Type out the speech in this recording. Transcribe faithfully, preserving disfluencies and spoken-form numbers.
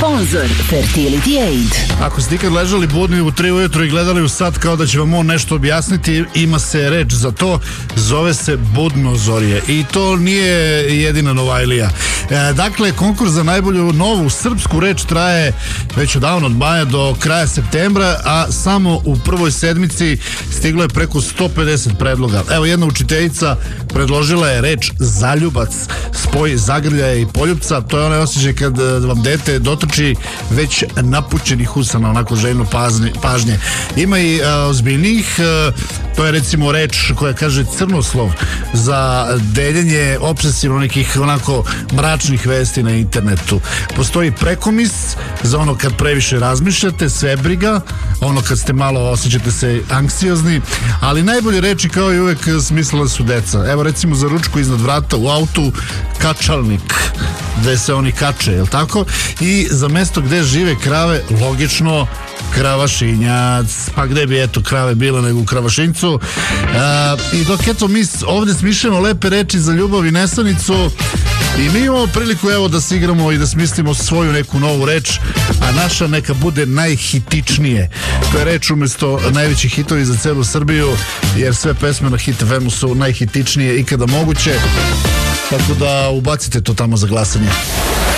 Sponzor Fertility Aid. Ako ste ikad ležali budni u tri ujutro i gledali u sat kao da će vam on nešto objasniti, ima se reč za to, zove se budnozorje i to nije jedina Novajlija. E, dakle, konkurs za najbolju novu srpsku reč traje već odavno, od maja do kraja septembra, a samo u prvoj sedmici stiglo je preko sto pedeset predloga. Evo, jedna učiteljica predložila je reč zaljubac, spoj zagrljaja i poljupca. To je onaj osjećaj kad vam dete dotrči već napućenih usana, onako željno pažnje. Ima i a, ozbiljnijih, a, to je recimo reč koja kaže crnoslov, za deljenje obsesivno nekih onako mračnih vesti na internetu. Postoji prekomis, za ono kad previše razmišljate, svebriga, ono kad ste malo osjećate se anksiozni, ali najbolje reči kao i uvek smislila su deca. Evo recimo za ručku iznad vrata u autu, kačalnik, gde se oni kače, jel tako? I za mesto gde žive krave, logično, kravašinjac. Pa gde bi eto krave bile nego u Kravašinjcu. E, I dok eto mi ovdje smišljamo lepe reči za ljubav i nesanicu, i mi imamo priliku evo da se igramo i da smislimo svoju neku novu reč, a naša neka bude najhitičnije. To je reč umjesto najveći hitovi za celu Srbiju, jer sve pesme na Hit F M-u su najhitičnije ikada moguće, tako da ubacite to tamo za glasanje.